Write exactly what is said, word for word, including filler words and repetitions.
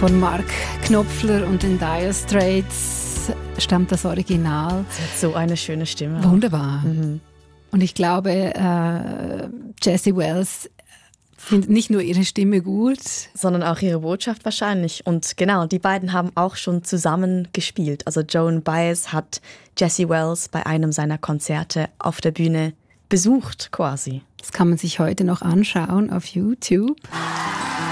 Von Mark Knopfler und den Dire Straits stammt das Original. Sie hat so eine schöne Stimme. Wunderbar. Mhm. Und ich glaube, äh, Jessie Wells findet nicht nur ihre Stimme gut, sondern auch ihre Botschaft wahrscheinlich. Und genau, die beiden haben auch schon zusammen gespielt. Also Joan Baez hat Jessie Wells bei einem seiner Konzerte auf der Bühne besucht quasi. Das kann man sich heute noch anschauen auf YouTube.